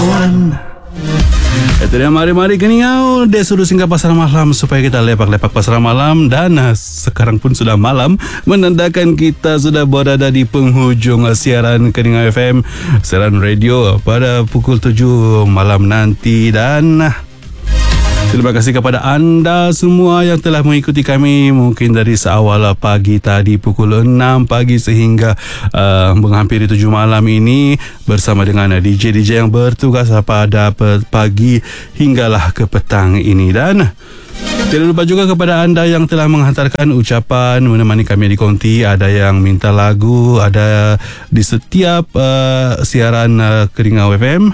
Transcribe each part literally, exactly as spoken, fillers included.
Itu dia, mari-mari keningau dia suruh singgah pasar malam supaya kita lepak-lepak pasar malam. Dan uh, sekarang pun sudah malam, menandakan kita sudah berada di penghujung uh, siaran Keningau F M, siaran radio pada pukul tujuh malam nanti. Dan uh, terima kasih kepada anda semua yang telah mengikuti kami mungkin dari seawal pagi tadi pukul enam pagi sehingga uh, menghampiri tujuh malam ini bersama dengan D J D J yang bertugas pada pagi hinggalah ke petang ini. Dan tidak lupa juga kepada anda yang telah menghantarkan ucapan menemani kami di konti. Ada yang minta lagu, ada di setiap uh, siaran uh, Keningau F M.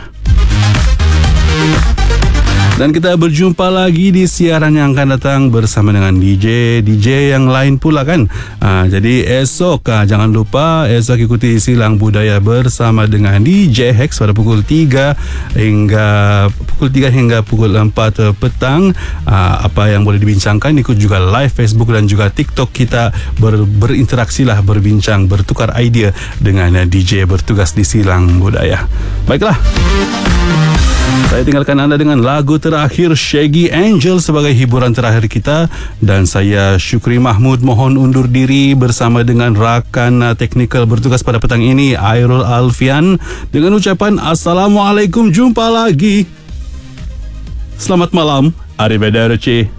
Dan kita berjumpa lagi di siaran yang akan datang bersama dengan D J D J yang lain pula kan. Ha, jadi esok ha, jangan lupa esok ikuti Silang Budaya bersama dengan D J Hex pada pukul tiga hingga pukul tiga hingga pukul empat petang. Ha, apa yang boleh dibincangkan, ikut juga live Facebook dan juga TikTok kita, ber, berinteraksi lah, berbincang, bertukar idea dengan D J bertugas di Silang Budaya. Baiklah, saya tinggalkan anda dengan lagu terakhir Shaggy Angel sebagai hiburan terakhir kita. Dan saya Syukri Mahmud mohon undur diri bersama dengan rakan teknikal bertugas pada petang ini, Airul Alfian, dengan ucapan Assalamualaikum, jumpa lagi. Selamat malam, arrivederci.